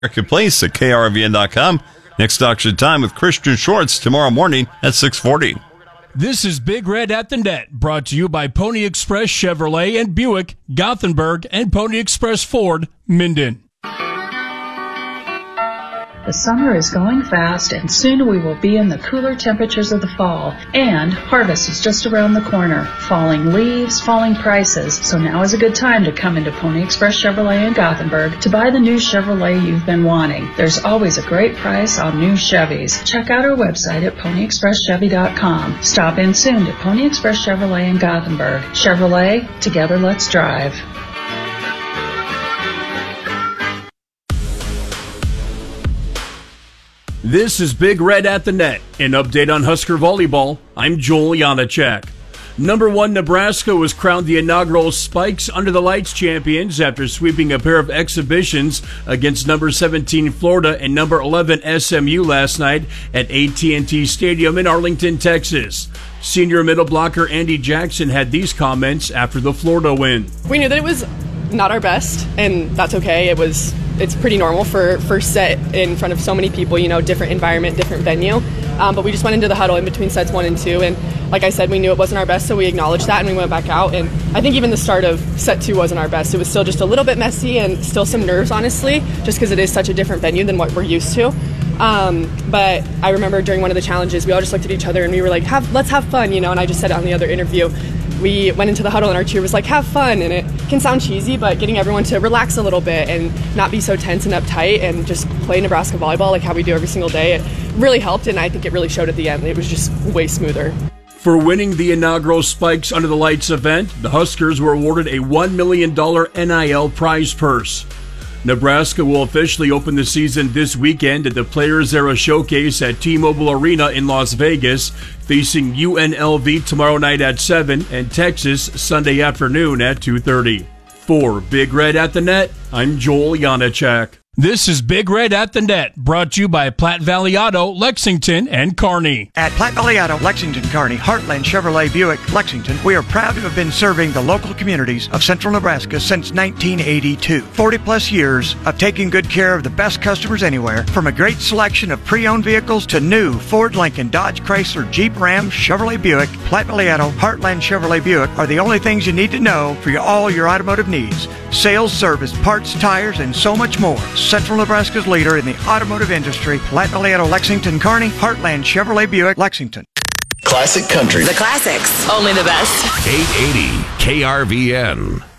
Marketplace at krvn.com. Next auction time with Christian Schwartz tomorrow morning at 6:40. This is Big Red at the Net, brought to you by Pony Express Chevrolet and Buick, Gothenburg, and Pony Express Ford, Minden. The summer is going fast, and soon we will be in the cooler temperatures of the fall. And harvest is just around the corner. Falling leaves, falling prices. So now is a good time to come into Pony Express Chevrolet in Gothenburg to buy the new Chevrolet you've been wanting. There's always a great price on new Chevys. Check out our website at ponyexpresschevy.com. Stop in soon to Pony Express Chevrolet in Gothenburg. Chevrolet, together let's drive. This is Big Red at the Net, an update on Husker volleyball. I'm Joel Janacek. Number 1 Nebraska was crowned the inaugural Spikes Under the Lights champions after sweeping a pair of exhibitions against number 17 Florida and number 11 SMU last night at AT&T Stadium in Arlington, Texas. Senior middle blocker Andy Jackson had these comments after the Florida win. We knew that it was not our best, and that's okay. It's pretty normal for first set in front of so many people, different environment, different venue. But we just went into the huddle in between sets 1 and 2, and like I said, we knew it wasn't our best, so we acknowledged that and we went back out. And I think even the start of set 2 wasn't our best. It was still just a little bit messy and still some nerves, honestly, just because it is such a different venue than what we're used to. But I remember during one of the challenges, we all just looked at each other and we were like, let's have fun, and I just said it on the other interview. We went into the huddle and our cheer was like, have fun. And it can sound cheesy, but getting everyone to relax a little bit and not be so tense and uptight and just play Nebraska volleyball like how we do every single day, it really helped, and I think it really showed at the end. It was just way smoother. For winning the inaugural Spikes Under the Lights event, the Huskers were awarded a $1 million NIL prize purse. Nebraska will officially open the season this weekend at the Players Era Showcase at T-Mobile Arena in Las Vegas, facing UNLV tomorrow night at 7 and Texas Sunday afternoon at 2:30. For Big Red at the Net, I'm Joel Janacek. This is Big Red at the Net, brought to you by Platte Valley Auto, Lexington, and Kearney. At Platte Valley Auto, Lexington, Kearney, Heartland Chevrolet Buick, Lexington, we are proud to have been serving the local communities of central Nebraska since 1982. 40-plus years of taking good care of the best customers anywhere, from a great selection of pre-owned vehicles to new Ford, Lincoln, Dodge, Chrysler, Jeep, Ram, Chevrolet Buick. Platte Valley Auto, Heartland Chevrolet Buick are the only things you need to know for all your automotive needs. Sales, service, parts, tires, and so much more. Central Nebraska's leader in the automotive industry, Platte Valley Auto, Lexington, Kearney, Heartland Chevrolet Buick, Lexington. Classic Country. The classics. Only the best. 880 KRVN.